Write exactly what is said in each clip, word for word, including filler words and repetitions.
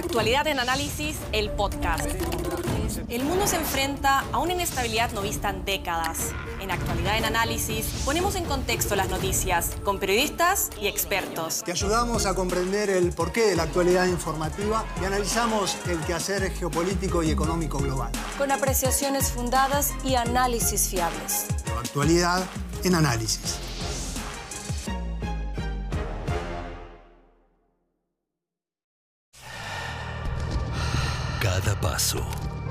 Actualidad en Análisis, el podcast. El mundo se enfrenta a una inestabilidad no vista en décadas. En Actualidad en Análisis ponemos en contexto las noticias con periodistas y expertos. Te ayudamos a comprender el porqué de la actualidad informativa y analizamos el quehacer geopolítico y económico global. Con apreciaciones fundadas y análisis fiables. Actualidad en Análisis. Cada paso,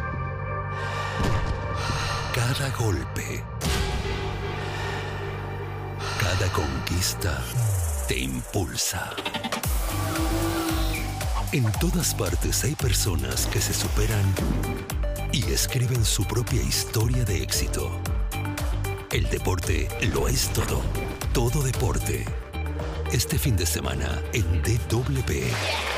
cada golpe, cada conquista te impulsa. En todas partes hay personas que se superan y escriben su propia historia de éxito. El deporte lo es todo. Todo deporte. Este fin de semana en D W P.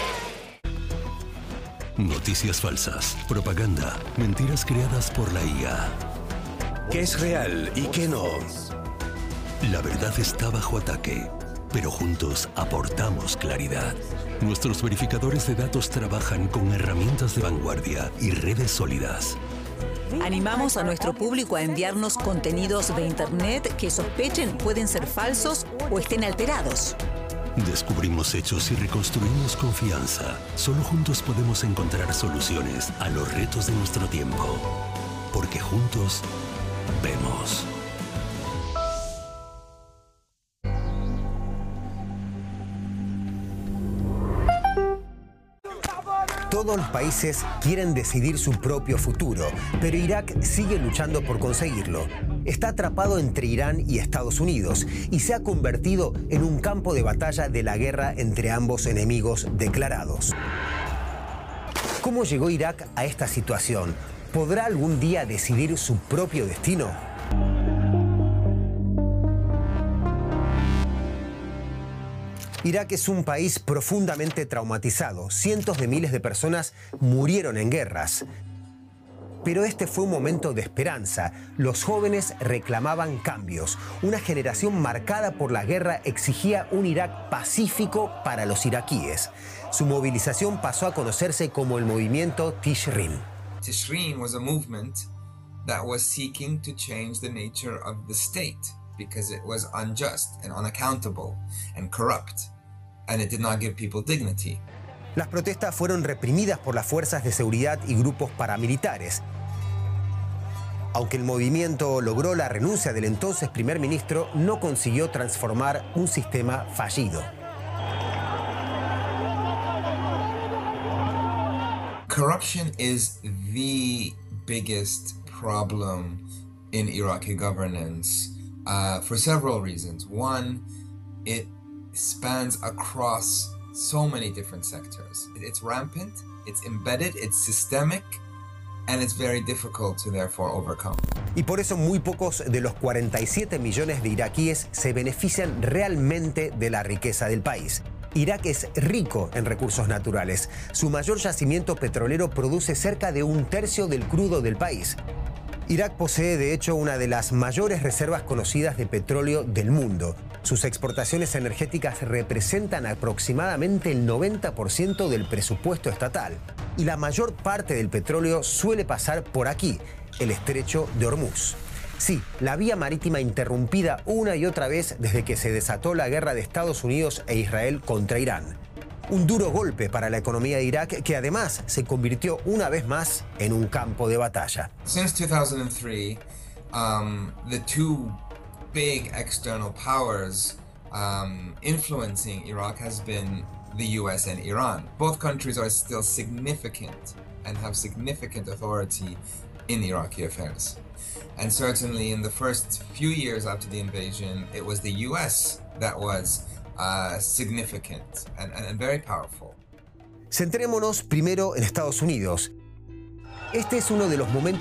Noticias falsas, propaganda, mentiras creadas por la I A. ¿Qué es real y qué no? La verdad está bajo ataque, pero juntos aportamos claridad. Nuestros verificadores de datos trabajan con herramientas de vanguardia y redes sólidas. Animamos a nuestro público a enviarnos contenidos de Internet que sospechen pueden ser falsos o estén alterados. Descubrimos hechos y reconstruimos confianza. Solo juntos podemos encontrar soluciones a los retos de nuestro tiempo. Porque juntos vemos. Todos los países quieren decidir su propio futuro, pero Irak sigue luchando por conseguirlo. Está atrapado entre Irán y Estados Unidos y se ha convertido en un campo de batalla de la guerra entre ambos enemigos declarados. ¿Cómo llegó Irak a esta situación? ¿Podrá algún día decidir su propio destino? Irak es un país profundamente traumatizado. Cientos de miles de personas murieron en guerras. Pero este fue un momento de esperanza. Los jóvenes reclamaban cambios. Una generación marcada por la guerra exigía un Irak pacífico para los iraquíes. Su movilización pasó a conocerse como el movimiento Tishrin. Tishrin was a movement that was seeking to change the nature of the state because it was unjust and unaccountable and corrupt, and it did not give people dignity. Las protestas fueron reprimidas por las fuerzas de seguridad y grupos paramilitares. Aunque el movimiento logró la renuncia del entonces primer ministro, no consiguió transformar un sistema fallido. Corruption is the biggest problem in Iraqi governance uh, for several reasons. One, it spans across so many different sectors. It's rampant, it's embedded, it's systemic, and it's very difficult to therefore overcome. Y por eso muy pocos de los cuarenta y siete millones de iraquíes se benefician realmente de la riqueza del país. Irak es rico en recursos naturales. Su mayor yacimiento petrolero produce cerca de un tercio del crudo del país. Irak posee, de hecho, una de las mayores reservas conocidas de petróleo del mundo. Sus exportaciones energéticas representan aproximadamente el noventa por ciento del presupuesto estatal. Y la mayor parte del petróleo suele pasar por aquí, el estrecho de Hormuz. Sí, la vía marítima interrumpida una y otra vez desde que se desató la guerra de Estados Unidos e Israel contra Irán. Un duro golpe para la economía de Irak, que además se convirtió una vez más en un campo de batalla. Since two thousand three, um, the two big external powers um, influencing Iraq has been the U S and Iran. Both countries are still significant and have significant authority in Iraqi affairs. And certainly in the first few years after the invasion, it was the U S that was uh, significant and, and very powerful. Centrémonos primero en Estados Unidos. Este es uno de los momentos